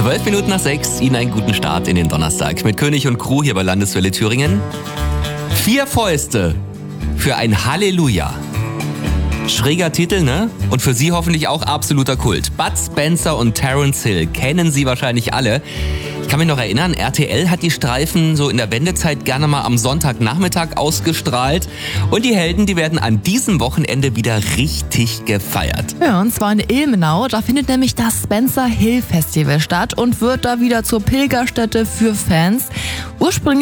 6:12. Ihnen einen guten Start in den Donnerstag mit König und Crew hier bei Landeswelle Thüringen. 4 Fäuste für ein Halleluja. Schräger Titel, ne? Und für Sie hoffentlich auch absoluter Kult. Bud Spencer und Terence Hill kennen Sie wahrscheinlich alle. Ich kann mich noch erinnern, RTL hat die Streifen so in der Wendezeit gerne mal am Sonntagnachmittag ausgestrahlt. Und die Helden, die werden an diesem Wochenende wieder richtig gefeiert. Ja, und zwar in Ilmenau. Da findet nämlich das Spencer Hill Festival statt und wird da wieder zur Pilgerstätte für Fans. Ursprünglich